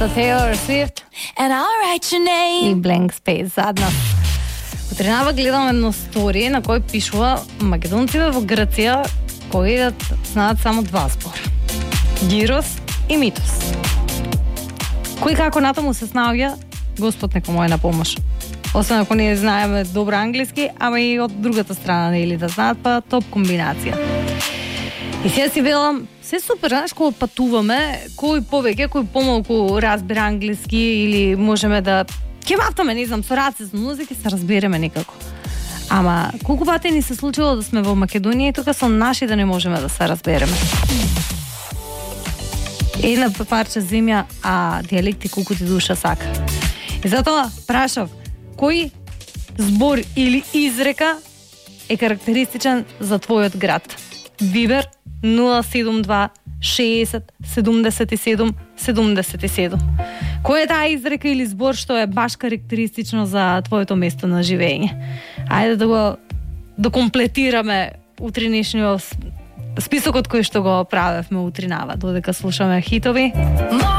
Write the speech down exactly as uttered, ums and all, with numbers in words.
Sa Taylor Swift And I'll write your name. и Blank Space задна. Утринава гледам едно стори на кој пишува македонците во Грција кои знаат само два збора. Гирос и Митос. Кој како натаму се снаоѓа, Господ нека му е на помош. Освен ако не знаеме добро англиски, ама и од другата страна не или да знаат, па топ комбинација. И сега си велам, се супер, знаеш, кога патуваме, кој повеќе, кој помалку разбира англиски или можеме да ќе ватаме, не знам, со раце со музика се разбереме некако. Ама колку пати ни се случило да сме во Македонија и тука со наши да не можеме да се разбереме. Една парче земја, а дијалекти колку ти душа сака. И затоа прашав, кој збор или изрека е карактеристичен за твојот град? Вибер нула седум два шеесет седумдесет и седум седумдесет и седум. Кој е таа изрека или збор што е баш карактеристично за твоето место на живење? Ајде да го докомплетираме утринешниот списокот кој што го правевме утринава, додека слушаме хитови.